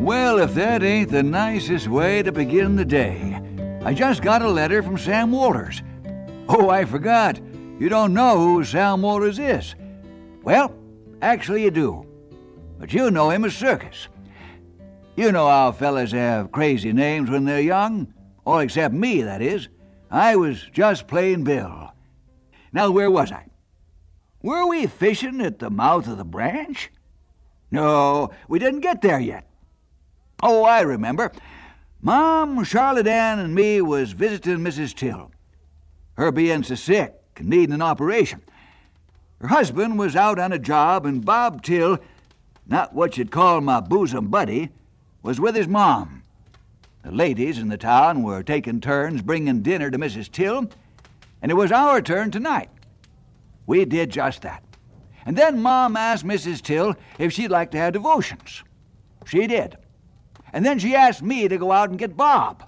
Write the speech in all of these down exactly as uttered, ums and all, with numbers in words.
Well, if that ain't the nicest way to begin the day. I just got a letter from Sam Walters. Oh, I forgot. You don't know who Sam Walters is. Well, actually you do. But you know him as Circus. You know how fellas have crazy names when they're young. All except me, that is. I was just plain Bill. Now, where was I? Were we fishing at the mouth of the branch? No, we didn't get there yet. Oh, I remember. Mom, Charlotte Ann, and me was visiting Missus Till. Her being so sick and needing an operation. Her husband was out on a job, and Bob Till, not what you'd call my bosom buddy, was with his mom. The ladies in the town were taking turns bringing dinner to Missus Till, and it was our turn tonight. We did just that. And then Mom asked Missus Till if she'd like to have devotions. She did. And then she asked me to go out and get Bob.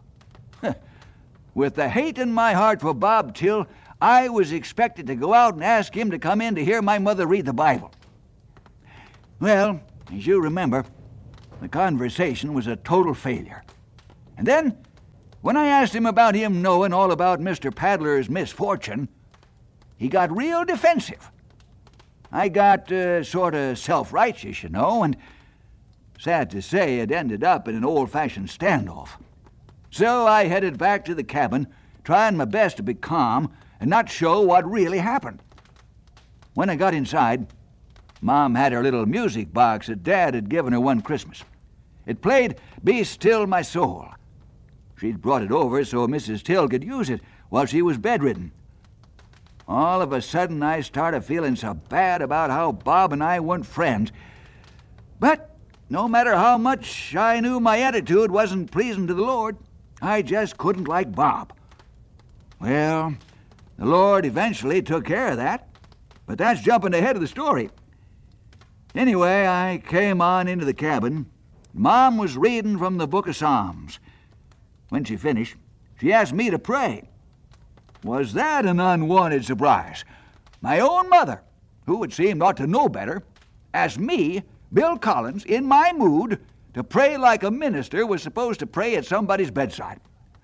With the hate in my heart for Bob Till, I was expected to go out and ask him to come in to hear my mother read the Bible. Well, as you remember, the conversation was a total failure. And then, when I asked him about him knowing all about Mister Paddler's misfortune, he got real defensive. I got uh, sort of self-righteous, you know, and sad to say it ended up in an old-fashioned standoff. So I headed back to the cabin, trying my best to be calm and not show what really happened. When I got inside, Mom had her little music box that Dad had given her one Christmas. It played Be Still My Soul. She'd brought it over so Missus Till could use it while she was bedridden. All of a sudden, I started feeling so bad about how Bob and I weren't friends. But no matter how much I knew my attitude wasn't pleasing to the Lord, I just couldn't like Bob. Well, the Lord eventually took care of that, but that's jumping ahead of the story. Anyway, I came on into the cabin. Mom was reading from the Book of Psalms. When she finished, she asked me to pray. Was that an unwanted surprise? My own mother, who it seemed ought to know better, asked me, Bill Collins, in my mood, to pray like a minister was supposed to pray at somebody's bedside.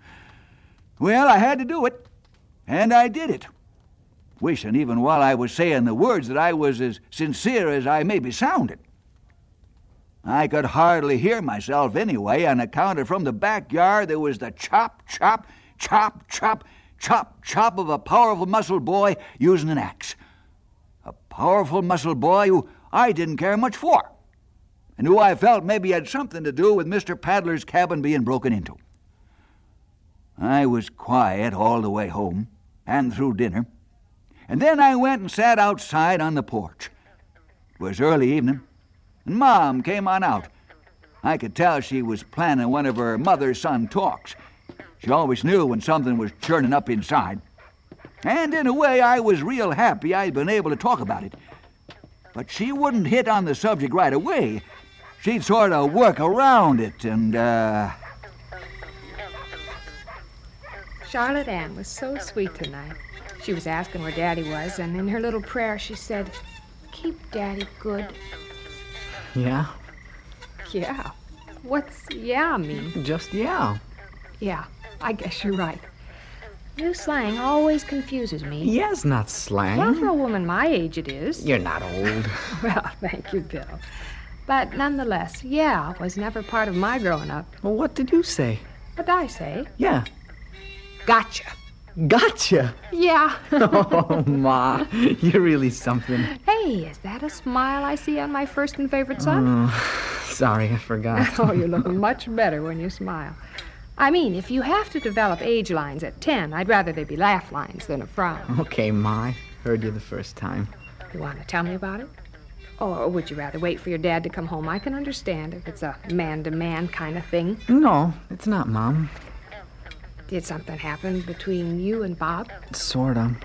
Well, I had to do it, and I did it. Wishing even while I was saying the words that I was as sincere as I maybe sounded. I could hardly hear myself anyway, on account of from the backyard there was the chop, chop, chop, chop, chop, chop of a powerful muscle boy using an axe. A powerful muscle boy who I didn't care much for, and who I felt maybe had something to do with Mister Paddler's cabin being broken into. I was quiet all the way home, and through dinner, and then I went and sat outside on the porch. It was early evening, and Mom came on out. I could tell she was planning one of her mother-son talks. She always knew when something was churning up inside. And in a way, I was real happy I'd been able to talk about it. But she wouldn't hit on the subject right away. She'd sort of work around it, and, uh... Charlotte Ann was so sweet tonight. She was asking where Daddy was, and in her little prayer she said, "Keep Daddy good." Yeah? Yeah. What's yeah mean? Just yeah. Yeah, I guess you're right. New slang always confuses me. Yes, not slang. Well, for a woman my age it is. You're not old. Well, thank you, Bill. But nonetheless, yeah was never part of my growing up. Well, what did you say? What did I say? Yeah. Gotcha. Gotcha. Yeah. Oh, Ma, you're really something. Hey, is that a smile I see on my first and favorite son? Oh, sorry, I forgot. Oh, you look much better when you smile. I mean, if you have to develop age lines at ten, I'd rather they be laugh lines than a frown. Okay, Ma, I heard you the first time. You want to tell me about it? Or would you rather wait for your dad to come home? I can understand if it's a man-to-man kind of thing. No, it's not, Mom. Did something happen between you and Bob? Sorta.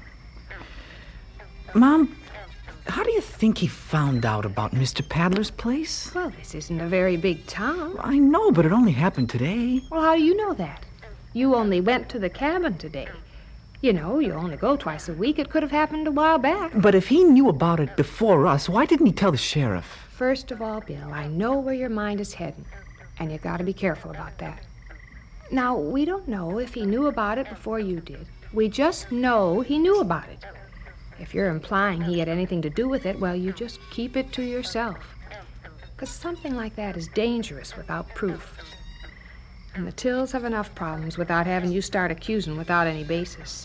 Mom, how do you think he found out about Mister Paddler's place? Well, this isn't a very big town. I know, but it only happened today. Well, how do you know that? You only went to the cabin today. You know, you only go twice a week. It could have happened a while back. But if he knew about it before us, why didn't he tell the sheriff? First of all, Bill, I know where your mind is heading. And you got to be careful about that. Now, we don't know if he knew about it before you did. We just know he knew about it. If you're implying he had anything to do with it, well, you just keep it to yourself. Because something like that is dangerous without proof. And the Tills have enough problems without having you start accusing without any basis.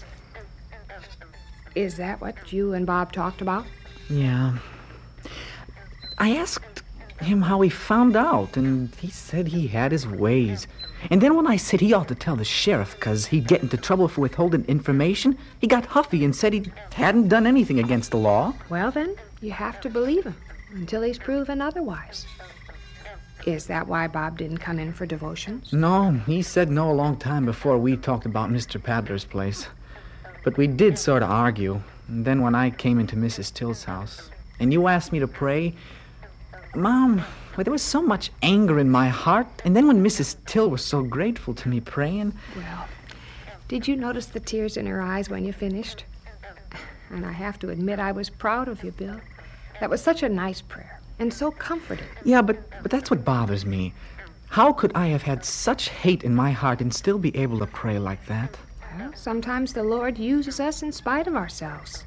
Is that what you and Bob talked about? Yeah. I asked him how he found out, and he said he had his ways. And then when I said he ought to tell the sheriff because he'd get into trouble for withholding information, he got huffy and said he hadn't done anything against the law. Well, then, you have to believe him until he's proven otherwise. Is that why Bob didn't come in for devotions? No, he said no a long time before we talked about Mister Padler's place. But we did sort of argue. And then when I came into Missus Till's house, and you asked me to pray, Mom, well, there was so much anger in my heart. And then when Missus Till was so grateful to me praying... Well, did you notice the tears in her eyes when you finished? And I have to admit I was proud of you, Bill. That was such a nice prayer, and so comforting. Yeah, but, but that's what bothers me. How could I have had such hate in my heart and still be able to pray like that? Well, sometimes the Lord uses us in spite of ourselves.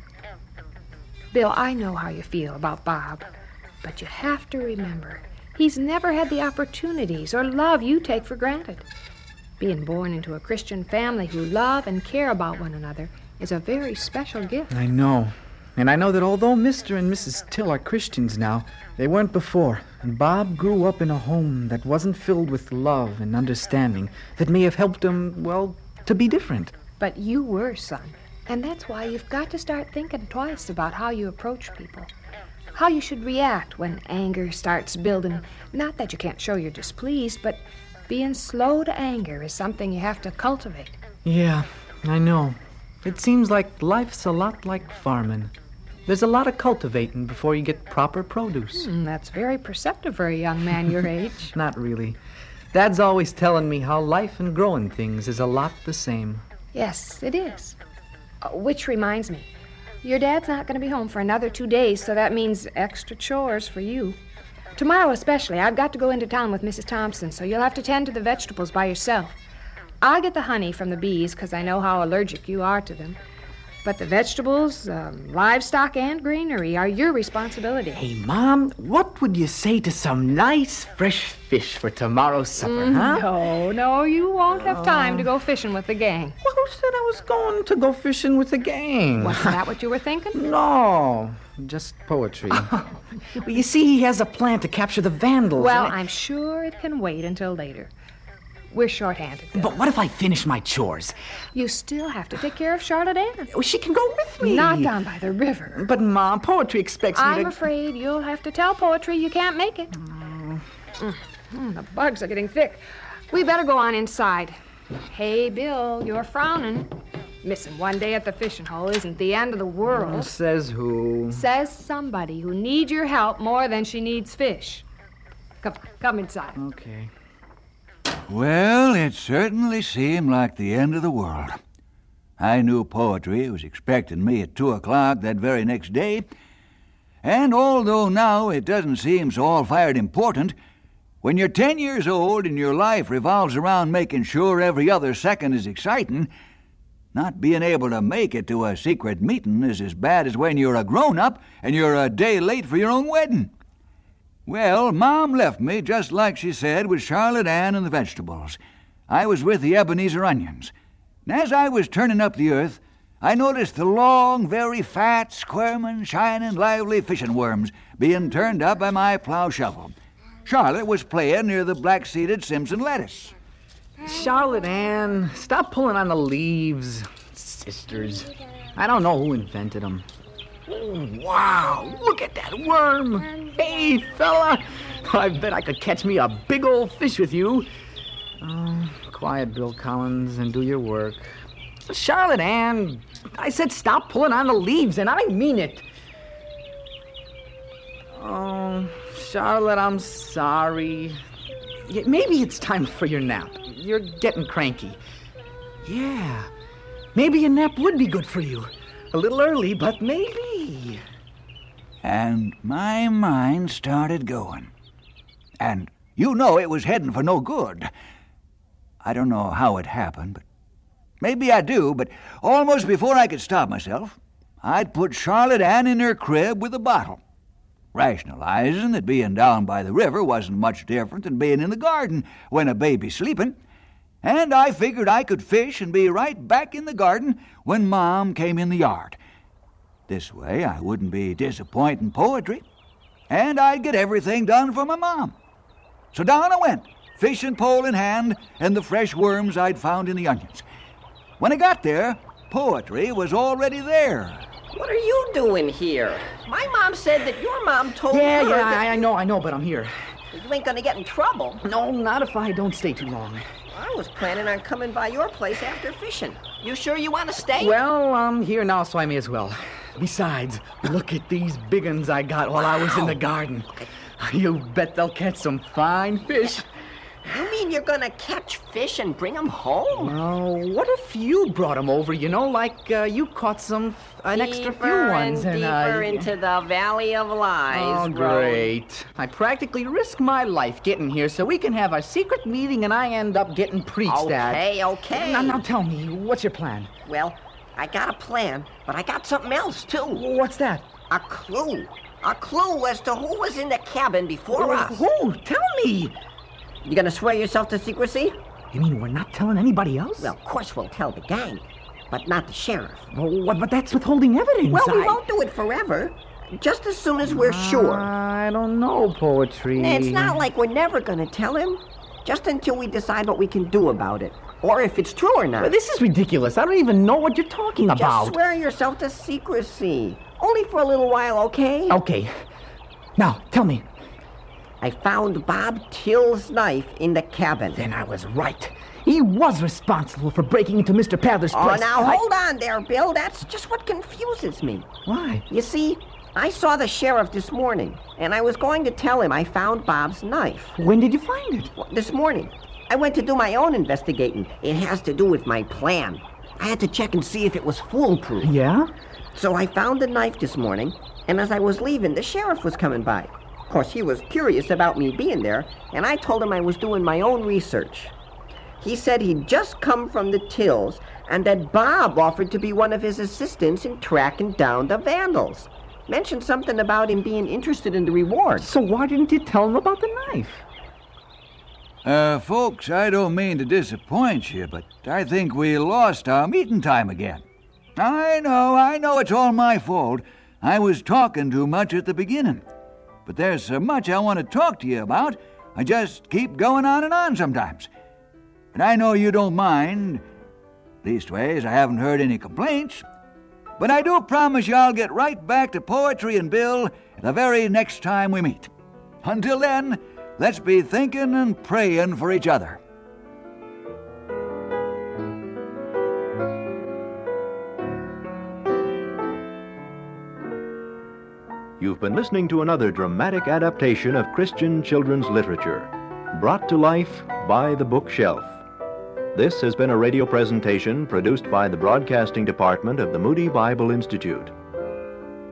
Bill, I know how you feel about Bob, but you have to remember, he's never had the opportunities or love you take for granted. Being born into a Christian family who love and care about one another is a very special gift. I know. And I know that although Mister and Missus Till are Christians now, they weren't before. And Bob grew up in a home that wasn't filled with love and understanding that may have helped him, well, to be different. But you were, son. And that's why you've got to start thinking twice about how you approach people. How you should react when anger starts building. Not that you can't show you're displeased, but being slow to anger is something you have to cultivate. Yeah, I know. It seems like life's a lot like farming. There's a lot of cultivating before you get proper produce. Hmm, that's very perceptive for a young man your age. Not really. Dad's always telling me how life and growing things is a lot the same. Yes, it is. Uh, which reminds me, your dad's not going to be home for another two days, so that means extra chores for you. Tomorrow especially, I've got to go into town with Missus Thompson, so you'll have to tend to the vegetables by yourself. I'll get the honey from the bees, because I know how allergic you are to them. But the vegetables, um, livestock, and greenery are your responsibility. Hey, Mom, what would you say to some nice fresh fish for tomorrow's supper, mm, huh? No, no, you won't have time to go fishing with the gang. Well, who said I was going to go fishing with the gang? Wasn't that what you were thinking? No, just poetry. Well, you see, he has a plan to capture the vandals. Well, I... I'm sure it can wait until later. We're short-handed, Bill. But what if I finish my chores? You still have to take care of Charlotte Ann. Well, she can go with me. Not down by the river. But, Mom, poetry expects me I'm to... I'm afraid you'll have to tell poetry you can't make it. Mm. Mm, the bugs are getting thick. We better go on inside. Hey, Bill, you're frowning. Missing one day at the fishing hole isn't the end of the world. Oh, says who? Says somebody who needs your help more than she needs fish. Come, come inside. Okay. Well, it certainly seemed like the end of the world. I knew poetry was expecting me at two o'clock that very next day, and although now it doesn't seem so all-fired important, when you're ten years old and your life revolves around making sure every other second is exciting, not being able to make it to a secret meeting is as bad as when you're a grown-up and you're a day late for your own wedding. Well, Mom left me, just like she said, with Charlotte Ann and the vegetables. I was with the Ebenezer onions. And as I was turning up the earth, I noticed the long, very fat, squirming, shining, lively fishing worms being turned up by my plow shovel. Charlotte was playing near the black-seeded Simpson lettuce. Charlotte Ann, stop pulling on the leaves. Sisters. I don't know who invented them. Oh, wow, look at that worm. Hey, fella, I bet I could catch me a big old fish with you. Oh, quiet, Bill Collins, and do your work. Charlotte Ann, I said stop pulling on the leaves, and I mean it. Oh, Charlotte, I'm sorry. Yeah, maybe it's time for your nap. You're getting cranky. Yeah, maybe a nap would be good for you. A little early, but maybe. And my mind started going. And you know it was heading for no good. I don't know how it happened, but maybe I do, but almost before I could stop myself, I'd put Charlotte Ann in her crib with a bottle, rationalizing that being down by the river wasn't much different than being in the garden when a baby's sleeping, and I figured I could fish and be right back in the garden when Mom came in the yard. This way I wouldn't be disappointing poetry, and I'd get everything done for my Mom. So down I went, fishing pole in hand, and the fresh worms I'd found in the onions. When I got there, poetry was already there. What are you doing here? My mom said that your mom told Yeah, her yeah, that I, I know, I know, but I'm here. you ain't gonna get in trouble. No, not if I don't stay too long. I was planning on coming by your place after fishing. You sure you want to stay? Well, I'm here now, so I may as well. Besides, look at these big uns I got while I was in the garden. You bet they'll catch some fine fish. You mean you're gonna catch fish and bring them home? Oh, what if you brought them over, you know, like uh, you caught some, an extra few Deeper ones. and uh, deeper into the Valley of Lies. Oh, great. I practically risked my life getting here so we can have our secret meeting and I end up getting preached at. Okay, okay. Now, now tell me, what's your plan? Well, I got a plan, but I got something else, too. What's that? A clue. A clue as to who was in the cabin before us. Who? Tell me. You gonna swear yourself to secrecy? You mean we're not telling anybody else? Well, of course we'll tell the gang, but not the sheriff. Well, what, but that's withholding evidence. Well, we I... won't do it forever. Just as soon as we're sure. I don't know, poetry. It's not like we're never gonna tell him. Just until we decide what we can do about it. Or if it's true or not. Well, this is ridiculous. I don't even know what you're talking about. Just swear yourself to secrecy. Only for a little while, okay? Okay. Now, tell me. I found Bob Till's knife in the cabin. Then I was right. He was responsible for breaking into Mister Padler's Oh, place. now I- hold on there, Bill. That's just what confuses me. Why? You see, I saw the sheriff this morning, and I was going to tell him I found Bob's knife. When did you find it? Well, this morning. I went to do my own investigating. It has to do with my plan. I had to check and see if it was foolproof. Yeah? So I found the knife this morning, and as I was leaving, the sheriff was coming by. Of course, he was curious about me being there, and I told him I was doing my own research. He said he'd just come from the Tills, and that Bob offered to be one of his assistants in tracking down the vandals. Mentioned something about him being interested in the reward. So why didn't you tell him about the knife? Uh, folks, I don't mean to disappoint you, but I think we lost our meeting time again. I know, I know it's all my fault. I was talking too much at the beginning. But there's so much I want to talk to you about, I just keep going on and on sometimes. And I know you don't mind. Leastways, I haven't heard any complaints. But I do promise you I'll get right back to poetry and Bill the very next time we meet. Until then, let's be thinking and praying for each other. You've been listening to another dramatic adaptation of Christian children's literature, brought to life by The Bookshelf. This has been a radio presentation produced by the Broadcasting Department of the Moody Bible Institute.